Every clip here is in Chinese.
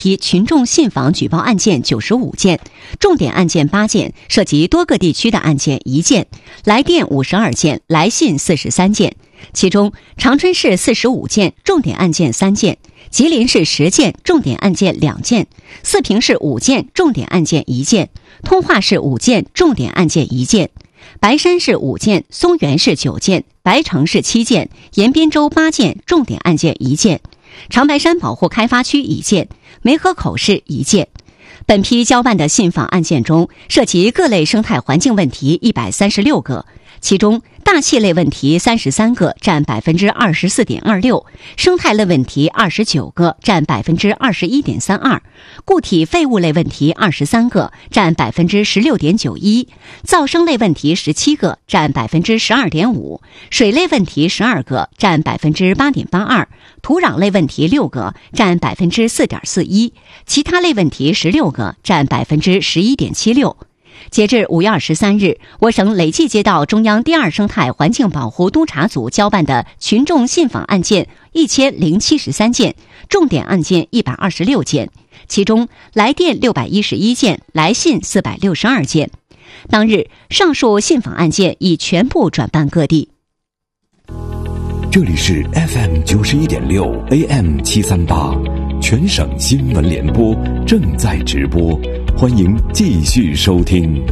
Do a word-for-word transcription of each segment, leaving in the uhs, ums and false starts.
批群众信访举报案件九十五件，重点案件八件，涉及多个地区的案件一件，来电五十二件，来信四十三件。其中，长春市四十五件，重点案件三件；吉林市十件，重点案件两件；四平市五件，重点案件一件；通化市五件，重点案件一件；白山市五件，松原市九件，白城市七件，延边州八件，重点案件一件；长白山保护开发区一件，梅河口市一件。本批交办的信访案件中，涉及各类生态环境问题一百三十六个，其中大气类问题三十三个，占百分之二十四点二六；生态类问题二十九个，占百分之二十一点三二；固体废物类问题二十三个，占百分之十六点九一；噪声类问题十七个，占百分之十二点五；水类问题十二个，占百分之八点八二；土壤类问题六个，占百分之四点四一；其他类问题十六个，占百分之十一点七六。截至五月二十三日，我省累计接到中央第二生态环境保护督察组交办的群众信访案件一千零七十三件，重点案件一百二十六件，其中来电六百一十一件，来信四百六十二件。当日，上述信访案件已全部转办各地。 这里是 F M 九十一点六 A M 七三八，全省新闻联播正在直播，欢迎继续收听。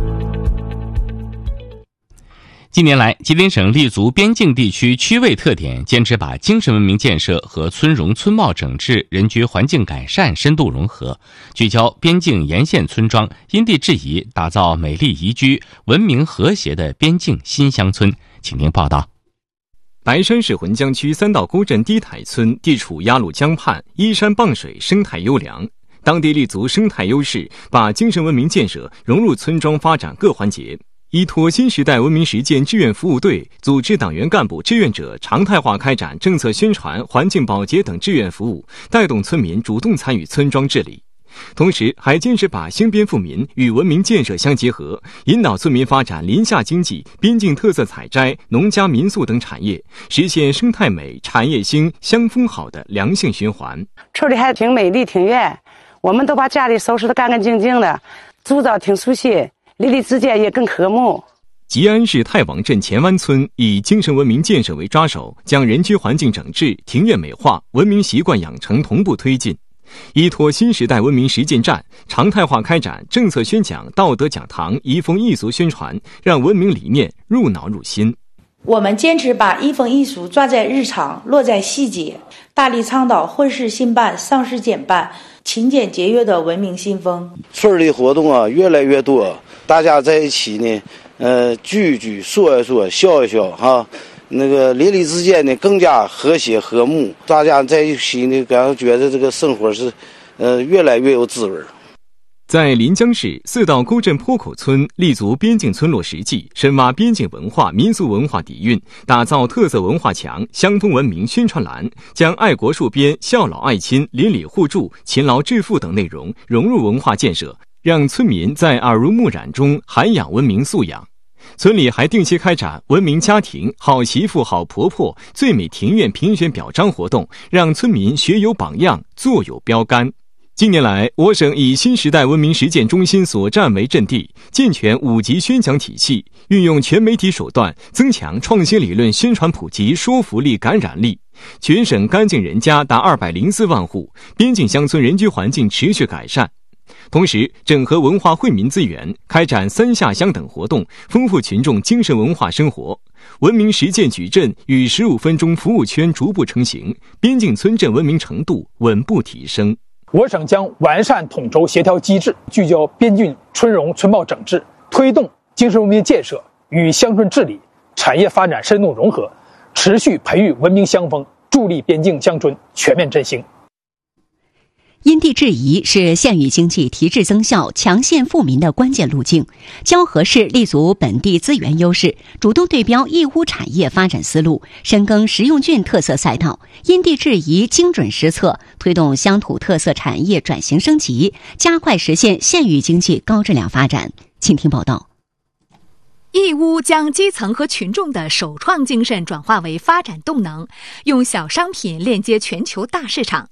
近年来，吉林省立足边境地区区位特点，坚持把精神文明建设和村容村貌整治、人居环境改善深度融合，聚焦边境沿线村庄，因地制宜，打造美丽宜居、文明和谐的边境新乡村。请听报道。 白山市浑江区三道沟镇低台村地处鸭绿江畔，依山傍水，生态优良。当地立足生态优势，把精神文明建设融入村庄发展各环节，依托新时代文明实践志愿服务队，组织党员干部志愿者常态化开展政策宣传、环境保洁等志愿服务，带动村民主动参与村庄治理。同时还坚持把兴边富民与文明建设相结合，引导村民发展林下经济、边境特色采摘、农家民宿等产业，实现生态美、产业兴、乡风好的良性循环。 村里还挺美丽挺远，我们都把家里收拾得干干净净的，住着挺舒心，邻里之间也更和睦。 吉安市太王镇前湾村以精神文明建设为抓手，将人居环境整治、庭院美化、文明习惯养成同步推进，依托新时代文明实践站，常态化开展政策宣讲、道德讲堂、移风易俗宣传，让文明理念入脑入心。 我们坚持把移风易俗抓在日常，落在细节，大力倡导混事兴办、丧事减办、勤俭节约的文明新风。 村里活动啊越来越多，大家在一起呢，呃，聚一聚，说一说，笑一笑，哈。那个邻里之间呢更加和谐和睦，大家在一起呢，感觉觉得这个生活是，呃，越来越有滋味。 在临江市四道沟镇坡口村立足边境村落实际，深挖边境文化、民俗文化底蕴，打造特色文化墙、乡风文明宣传栏，将爱国戍边、孝老爱亲、邻里互助、勤劳致富等内容融入文化建设，让村民在耳濡目染中涵养文明素养。村里还定期开展文明家庭、好媳妇好婆婆、最美庭院评选表彰活动，让村民学有榜样，做有标杆。近年来，我省以新时代文明实践中心所站为阵地，健全五级宣讲体系，运用全媒体手段，增强创新理论宣传普及说服力、感染力。全省干净人家达二百零四万户，边境乡村人居环境持续改善。同时，整合文化惠民资源，开展三下乡等活动，丰富群众精神文化生活。文明实践矩阵与十五分钟服务圈逐步成型，边境村镇文明程度稳步提升。 我省将完善统筹协调机制，聚焦边境村容村貌整治，推动精神文明建设与乡村治理、产业发展深度融合，持续培育文明乡风，助力边境乡村全面振兴。 因地制宜是县域经济提质增效、强县富民的关键路径。蛟河市立足本地资源优势，主动对标义乌产业发展思路，深耕实用郡特色赛道，因地制宜、精准施策，推动乡土特色产业转型升级，加快实现县域经济高质量发展。请听报道。 义乌将基层和群众的首创精神转化为发展动能，用小商品链接全球大市场。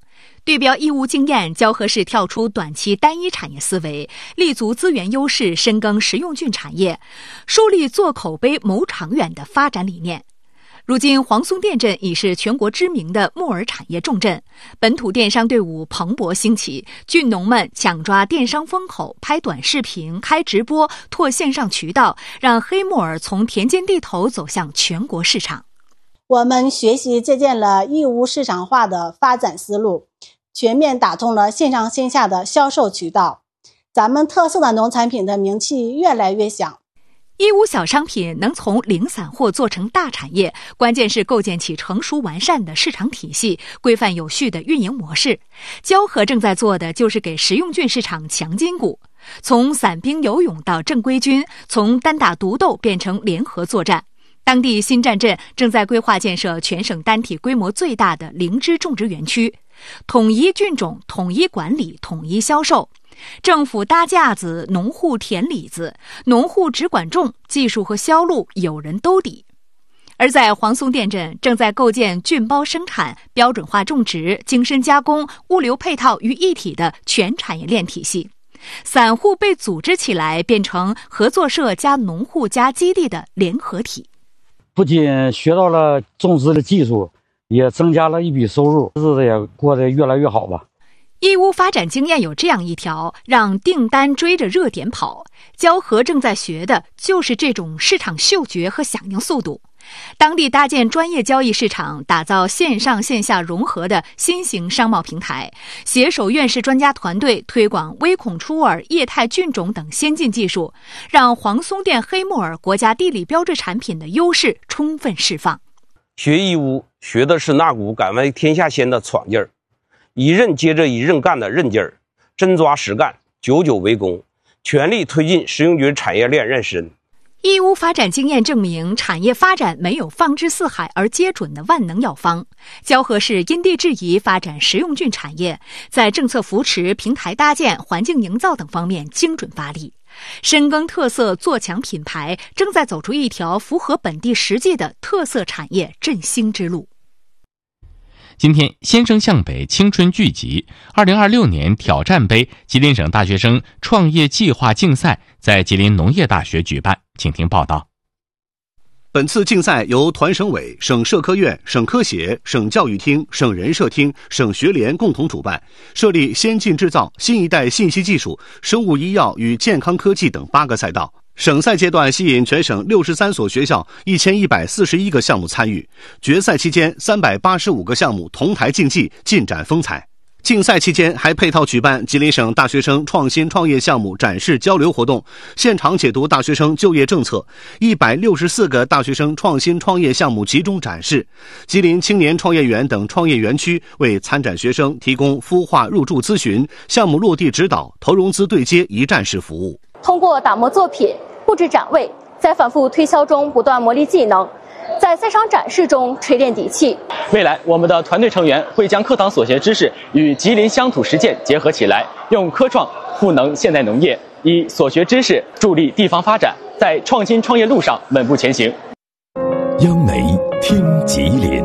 对标义乌经验，蛟河市跳出短期单一产业思维，立足资源优势，深耕实用菌产业，树立做口碑谋长远的发展理念。如今黄松店镇已是全国知名的木耳产业重镇，本土电商队伍蓬勃兴起，菌农们抢抓电商风口，拍短视频、开直播，拓线上渠道，让黑木耳从田间地头走向全国市场。 我们学习借鉴了义乌市场化的发展思路，全面打通了线上线下的销售渠道，咱们特色的农产品的名气越来越响。 义乌小商品能从零散货做成大产业，关键是构建起成熟完善的市场体系，规范有序的运营模式。蛟河正在做的就是给食用菌市场强筋骨，从散兵游勇到正规军，从单打独斗变成联合作战。当地新站镇正在规划建设全省单体规模最大的灵芝种植园区，统一菌种、统一管理、统一销售。政府搭架子，农户填里子，农户只管种，技术和销路有人兜底。而在黄松店镇，正在构建菌包生产、标准化种植、精深加工、物流配套于一体的全产业链体系。散户被组织起来，变成合作社加农户加基地的联合体。 不仅学到了种植的技术，也增加了一笔收入，日子也过得越来越好吧。 义乌发展经验有这样一条，让订单追着热点跑。蛟河正在学的就是这种市场嗅觉和响应速度。当地搭建专业交易市场，打造线上线下融合的新型商贸平台，携手院士专家团队推广微孔出耳、液态菌种等先进技术，让黄松店黑木耳国家地理标志产品的优势充分释放。 学义乌学的是那股敢为天下先的闯劲儿，一任接着一任干的韧劲儿，真抓实干，久久为功，全力推进食用菌产业链妊娠。 义乌发展经验证明，产业发展没有放之四海而皆准的万能药方。蛟河市因地制宜发展食用菌产业，在政策扶持、平台搭建、环境营造等方面精准发力，深耕特色，做强品牌，正在走出一条符合本地实际的特色产业振兴之路。 今天，先生向北青春聚集二零二六年挑战杯吉林省大学生创业计划竞赛在吉林农业大学举办，请听报道。 本次竞赛由团省委、省社科院、省科协、省教育厅、省人社厅、省学联共同主办，设立先进制造、新一代信息技术、生物医药与健康科技等八个赛道。省赛阶段吸引全省六十三所学校一千一百四十一个项目参与，决赛期间三百八十五个项目同台竞技，尽展风采。竞赛期间还配套举办吉林省大学生创新创业项目展示交流活动，现场解读大学生就业政策，一百六十四个大学生创新创业项目集中展示。吉林青年创业园等创业园区为参展学生提供孵化入驻咨询、项目落地指导、投融资对接一站式服务。 通过打磨作品、布置展位，在反复推销中不断磨砺技能，在赛场展示中锤炼底气。 未来，我们的团队成员会将课堂所学知识与吉林乡土实践结合起来，用科创赋能现代农业，以所学知识助力地方发展，在创新创业路上稳步前行。 央媒听吉林。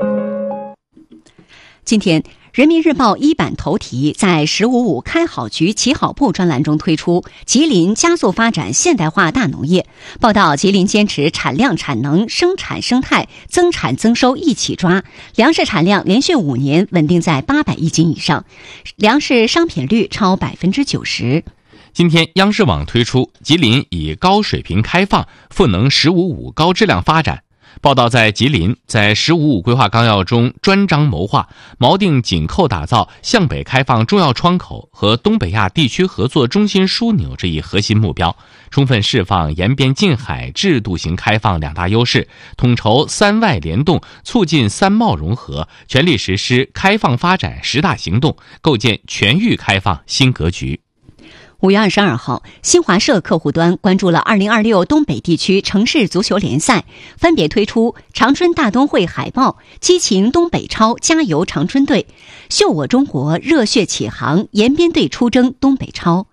今天，人民日报一版头题在“十五五”开好局、起好步专栏中推出吉林加速发展现代化大农业，报道吉林坚持产量产能、生产生态、增产增收一起抓，粮食产量连续五年稳定在八百亿斤以上，粮食商品率超百分之九十。 今天，央视网推出吉林以高水平开放赋能“十五五”高质量发展。报道在吉林，在“十五五”规划纲要中专章谋划，锚定紧扣打造向北开放重要窗口和东北亚地区合作中心枢纽这一核心目标，充分释放沿边近海制度型开放两大优势，统筹三外联动，促进三贸融合，全力实施开放发展十大行动，构建全域开放新格局。 五月二十二号，新华社客户端关注了二零二六东北地区城市足球联赛，分别推出长春大东会海报、激情东北超加油长春队、秀我中国热血启航延边队出征东北超。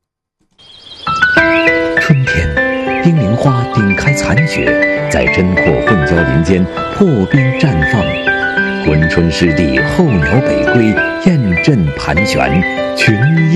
春天，冰凌花顶开残雪，在针阔混交林间破冰绽放。 珲春湿地候鸟北归，雁阵盘旋，群莺